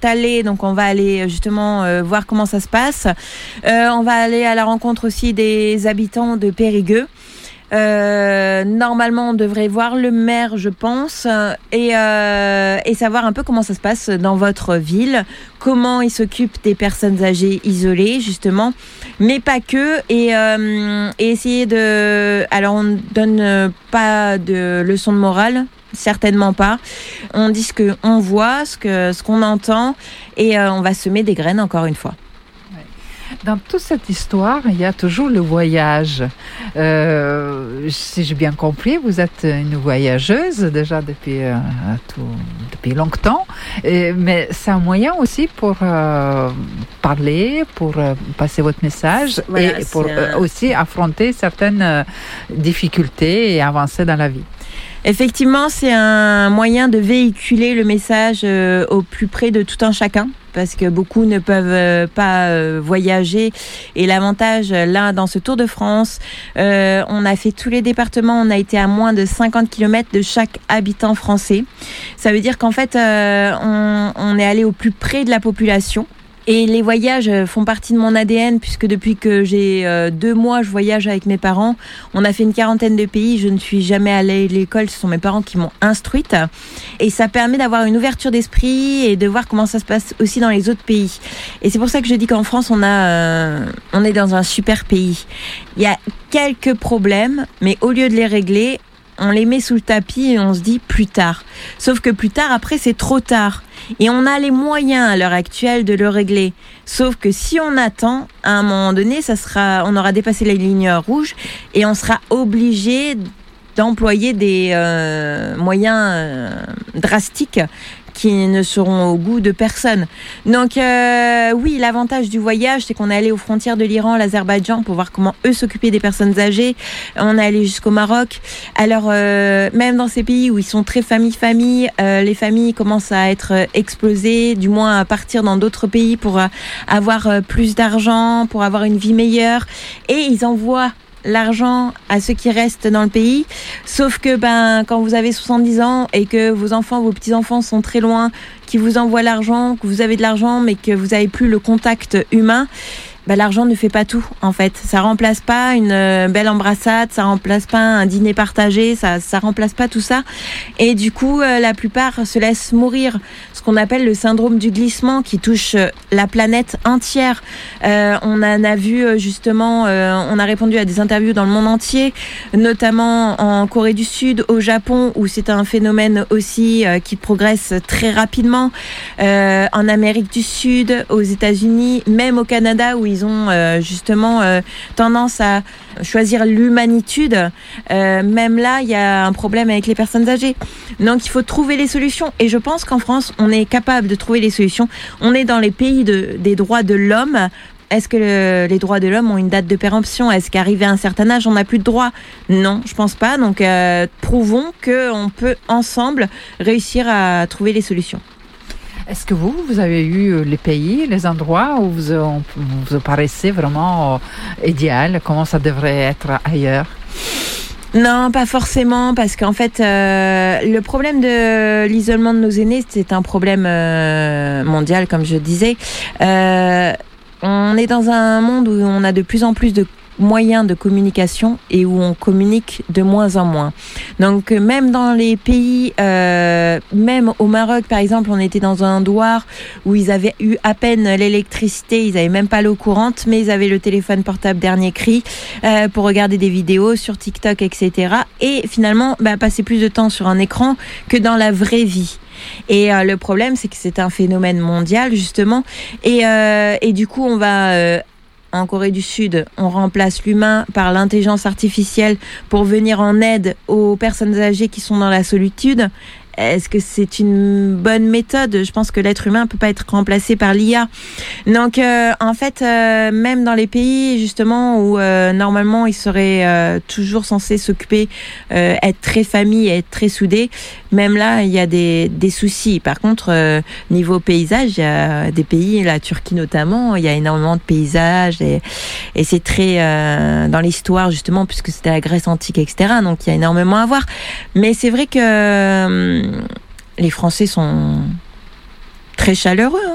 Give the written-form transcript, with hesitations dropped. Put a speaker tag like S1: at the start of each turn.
S1: allé, donc on va aller justement voir comment ça se passe. On va aller à la rencontre aussi des habitants de Périgueux. Normalement, on devrait voir le maire, je pense, et savoir un peu comment ça se passe dans votre ville, comment il s'occupe des personnes âgées isolées, justement, mais pas que, et essayer de... Alors, on ne donne pas de leçons de morale, certainement pas. On dit ce qu'on voit, ce qu'on entend, et on va semer des graines, encore une fois.
S2: Dans toute cette histoire, il y a toujours le voyage. Si j'ai bien compris, vous êtes une voyageuse déjà depuis longtemps, mais c'est un moyen aussi pour parler, pour passer votre message et pour aussi affronter certaines difficultés et avancer dans la vie.
S1: Effectivement, c'est un moyen de véhiculer le message au plus près de tout un chacun, parce que beaucoup ne peuvent pas voyager. Et l'avantage, là, dans ce Tour de France, on a fait tous les départements, on a été à moins de 50 km de chaque habitant français. Ça veut dire qu'en fait, on est allé au plus près de la population. Et les voyages font partie de mon ADN, puisque depuis que j'ai 2 mois, je voyage avec mes parents. On a fait une 40aine de pays. Je ne suis jamais allée à l'école. Ce sont mes parents qui m'ont instruite. Et ça permet d'avoir une ouverture d'esprit et de voir comment ça se passe aussi dans les autres pays. Et c'est pour ça que je dis qu'en France, on est dans un super pays. Il y a quelques problèmes, mais au lieu de les régler, on les met sous le tapis et on se dit plus tard. Sauf que plus tard, après, c'est trop tard. Et on a les moyens à l'heure actuelle de le régler. Sauf que si on attend, à un moment donné, on aura dépassé la ligne rouge et on sera obligé d'employer des moyens drastiques qui ne seront au goût de personne. Donc oui, l'avantage du voyage, c'est qu'on est allé aux frontières de l'Iran, l'Azerbaïdjan, pour voir comment eux s'occupaient des personnes âgées. On est allé jusqu'au Maroc. Alors même dans ces pays où ils sont très famille, les familles commencent à être explosées, du moins à partir dans d'autres pays pour avoir plus d'argent, pour avoir une vie meilleure. Et ils envoient l'argent à ceux qui restent dans le pays. Sauf que quand vous avez 70 ans et que vos enfants, vos petits-enfants sont très loin, qui vous envoient l'argent, que vous avez de l'argent mais que vous n'avez plus le contact humain, l'argent ne fait pas tout, en fait. Ça remplace pas une belle embrassade, ça remplace pas un dîner partagé, ça remplace pas tout ça. Et du coup, la plupart se laissent mourir. Ce qu'on appelle le syndrome du glissement qui touche la planète entière. On en a vu justement, on a répondu à des interviews dans le monde entier, notamment en Corée du Sud, au Japon, où c'est un phénomène aussi qui progresse très rapidement, en Amérique du Sud, aux États-Unis, même au Canada, où ils ont justement tendance à choisir l'humanitude. Même là, il y a un problème avec les personnes âgées. Donc, il faut trouver les solutions. Et je pense qu'en France, on est capable de trouver les solutions. On est dans les pays des droits de l'homme. Est-ce que les droits de l'homme ont une date de péremption ? Est-ce qu'arrivé à un certain âge, on n'a plus de droits ? Non, je pense pas. Donc, prouvons qu'on peut ensemble réussir à trouver les solutions.
S2: Est-ce que vous avez eu les pays, les endroits où vous paraissez vraiment idéal, comment ça devrait être ailleurs ?
S1: Non, pas forcément, parce qu'en fait, le problème de l'isolement de nos aînés, c'est un problème mondial, comme je disais. On est dans un monde où on a de plus en plus de moyens de communication et où on communique de moins en moins. Donc même dans les pays, même au Maroc par exemple, on était dans un douar où ils avaient eu à peine l'électricité, ils n'avaient même pas l'eau courante, mais ils avaient le téléphone portable dernier cri pour regarder des vidéos sur TikTok, etc. Et finalement, passer plus de temps sur un écran que dans la vraie vie. Et le problème, c'est que c'est un phénomène mondial justement, et du coup on va en Corée du Sud, on remplace l'humain par l'intelligence artificielle pour venir en aide aux personnes âgées qui sont dans la solitude. Est-ce que c'est une bonne méthode ? Je pense que l'être humain ne peut pas être remplacé par l'IA. Donc, en fait, même dans les pays, justement, où normalement, ils seraient toujours censés s'occuper, être très famille, être très soudés, même là, il y a des soucis. Par contre, niveau paysage, il y a des pays, la Turquie notamment, il y a énormément de paysages et c'est très dans l'histoire, justement, puisque c'était la Grèce antique, etc. Donc, il y a énormément à voir. Mais c'est vrai que les Français sont très chaleureux.